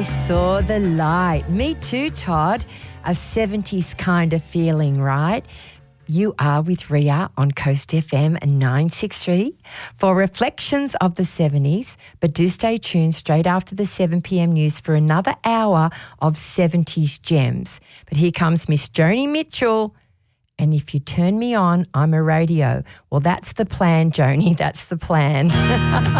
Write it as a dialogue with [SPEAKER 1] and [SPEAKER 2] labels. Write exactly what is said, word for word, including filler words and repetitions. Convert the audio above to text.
[SPEAKER 1] I saw the light. Me too, Todd. A seventies kind of feeling, right? You are with Ria on Coast F M nine sixty-three for reflections of the seventies, but do stay tuned straight after the seven p.m. news for another hour of seventies gems. But here comes Miss Joni Mitchell. And if you turn me on, I'm a radio. Well, that's the plan, Joni. That's the plan.